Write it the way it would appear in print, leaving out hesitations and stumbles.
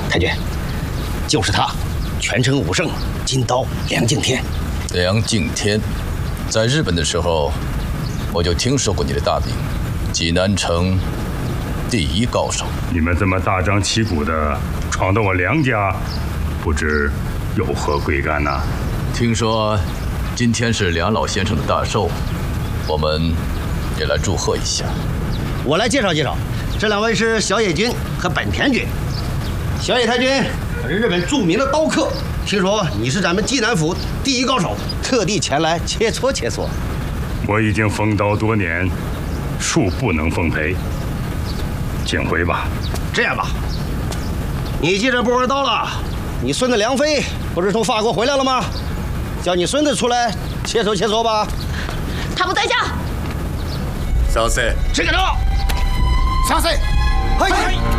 太君，就是他，全城武圣金刀梁敬天。 梁敬天，在日本的时候，我就听说过你的大名，济南城第一高手。 你们这么大张旗鼓的闯到我梁家，不知有何贵干呢？ 听说今天是梁老先生的大寿，我们也来祝贺一下。 我来介绍介绍，这两位是小野君和本田君。小野太君是日本著名的刀客，听说你是咱们济南府第一高手，特地前来切磋切磋。 我已经封刀多年，恕不能奉陪，请回吧。 这样吧，你既然不玩刀了，你孙子梁飞不是从法国回来了吗？叫你孙子出来切磋切磋吧。 他不在家。 先生， 这个招，下岁，嘿。